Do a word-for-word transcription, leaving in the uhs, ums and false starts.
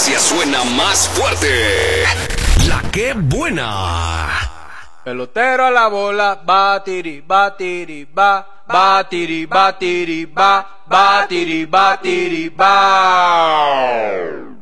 frecuencia suena más fuerte. La que buena. Pelotero a la bola, batiri, batiri, ba, batiri, batiri, ba, batiri, batiri, ba.